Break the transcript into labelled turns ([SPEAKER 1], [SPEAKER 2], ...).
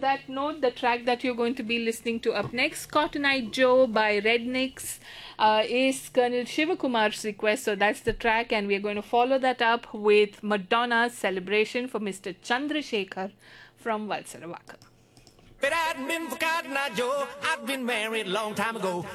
[SPEAKER 1] that note, the track that you're going to be listening to up next, Cotton Eye Joe by Rednecks, is Colonel Shivakumar's request. So that's the track, and we're going to follow that up with Madonna's Celebration for Mr. Chandrasekhar from Valsaravaka.
[SPEAKER 2] But I'd been forgotten, Joe. I'd been married a long time ago.